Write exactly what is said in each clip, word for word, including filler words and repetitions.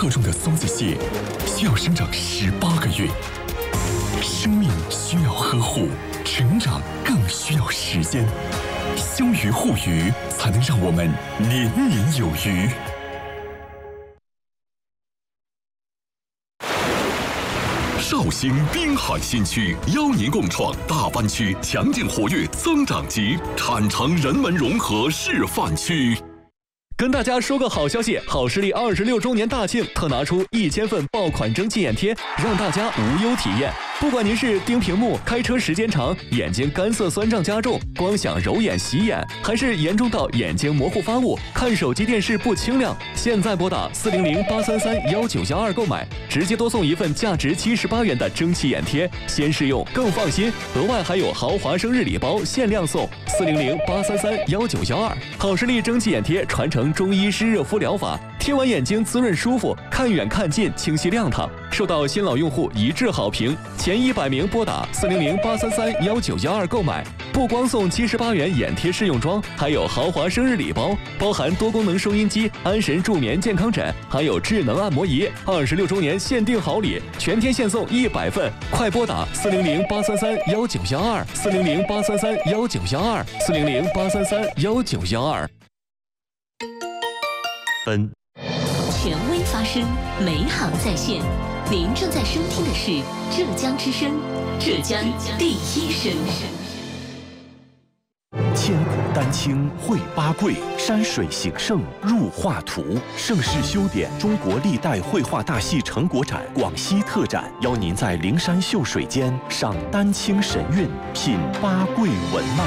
特种的松子蟹需要生长十八个月，生命需要呵护，成长更需要时间。休渔护渔，才能让我们年年有余。绍兴滨海新区邀您共创大湾区强劲活跃增长极产城人文融合示范区。 跟大家说个好消息，好视力二十六周年大庆特拿出一千份爆款蒸汽眼贴，让大家无忧体验。不管您是盯屏幕、开车时间长、眼睛干涩酸胀加重、光想揉眼洗眼，还是严重到眼睛模糊发雾、看手机电视不清亮，现在拨打四零零八三三幺九幺二购买，直接多送一份价值七十八元的蒸汽眼贴，先试用更放心。额外还有豪华生日礼包限量送，四零零八三三幺九幺二。好视力蒸汽眼贴传承中医湿热敷疗法，贴完眼睛滋润舒服，看远看近清晰亮堂，受到新老用户一致好评。前一百名拨打四零零八三三幺九幺二购买，不光送七十八元眼贴试用装，还有豪华生日礼包，包含多功能收音机、安神助眠健康枕，还有智能按摩仪。二十六周年限定好礼，全天限送一百份，快拨打四零零八三三幺九幺二，四零零八三三幺九幺二，四零零八三三幺九幺二。 分权威发声，美好在线。您正在收听的是浙江之声，浙江第一声。 千古丹青绘八桂，山水形胜入画图。盛世修典中国历代绘画大戏成果展广西特展，邀您在灵山秀水间赏丹青神韵，品八桂文脉。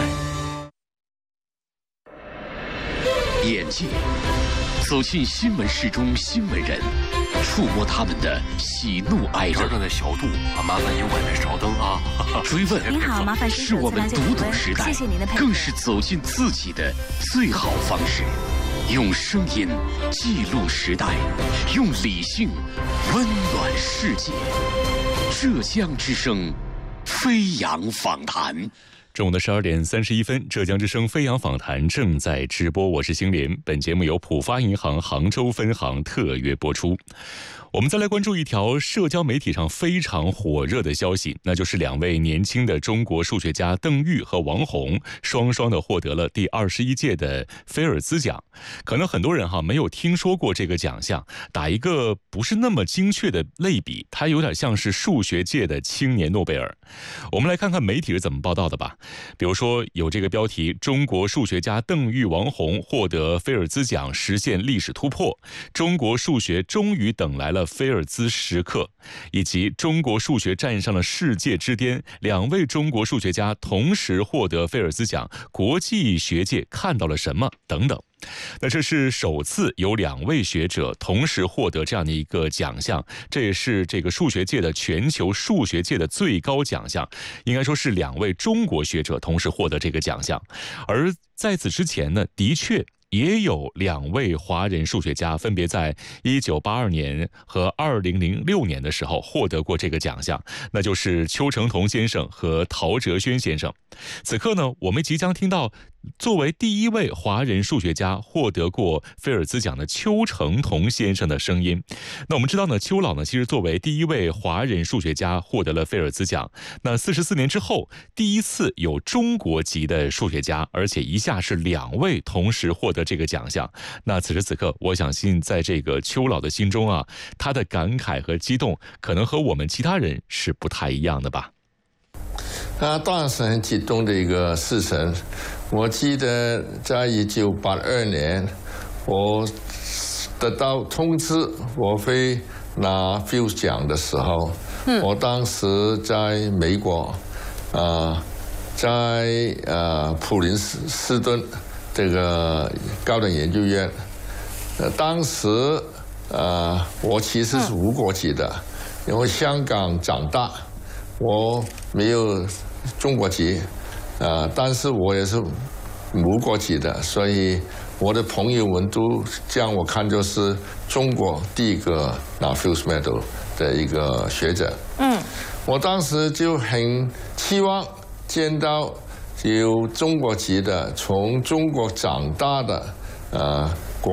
眼界走进新闻室中新闻人，触摸他们的喜怒哀乐。 这的小度啊，麻烦您外面稍等啊。 追问您好，麻烦是我们读懂时代， 谢谢您的配合， 更是走进自己的最好方式。用声音记录时代，用理性温暖世界。浙江之声飞扬访谈。 中午的十二点三十一分，浙江之声飞扬访谈正在直播，我是星林。本节目由浦发银行杭州分行特约播出。我们再来关注一条社交媒体上非常火热的消息，那就是两位年轻的中国数学家邓玉和王宏双双的获得了第二十一届的菲尔兹奖。可能很多人哈没有听说过这个奖项，打一个不是那么精确的类比，它有点像是数学界的青年诺贝尔。我们来看看媒体是怎么报道的吧。比如说有这个标题：中国数学家邓玉、王宏获得菲尔兹奖，实现历史突破，中国数学终于等来了菲尔兹时刻，以及中国数学站上了世界之巅，两位中国数学家同时获得菲尔兹奖，国际学界看到了什么等等。那这是首次有两位学者同时获得这样的一个奖项，这也是这个数学界的全球数学界的最高奖项，应该说是两位中国学者同时获得这个奖项。而在此之前呢，的确也有两位华人数学家分别在一九八二年和二零零六年的时候获得过这个奖项，那就是邱成桐先生和陶哲轩先生。此刻呢，我们即将听到作为第一位华人数学家获得过菲尔兹奖的邱成桐先生的声音。那我们知道呢，邱老呢其实作为第一位华人数学家获得了菲尔兹奖，那四十四年之后第一次有中国籍的数学家，而且一下是两位同时获得这个奖项。那此时此刻，我相信在这个邱老的心中啊，他的感慨和激动可能和我们其他人是不太一样的吧。 啊，当然是很激动的一个事情。我记得在一九八二年，我得到通知我会拿菲尔兹奖的时候，嗯、我当时在美国，啊、呃，在呃普林斯顿这个高等研究院，呃，当时呃我其实是无国籍的，因为香港长大，我没有中国籍，呃，但是我也是无国籍的，所以我的朋友们都将我看作是中国第一个拿 Fields Medal 的一个学者。嗯，我当时就很期望见到有中国籍的，从中国长大的，呃，